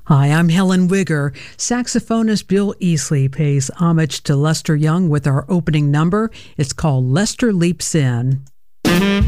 Hi, I'm Helen Wigger. Saxophonist Bill Easley pays homage to Lester Young with our opening number. It's called Lester Leaps In.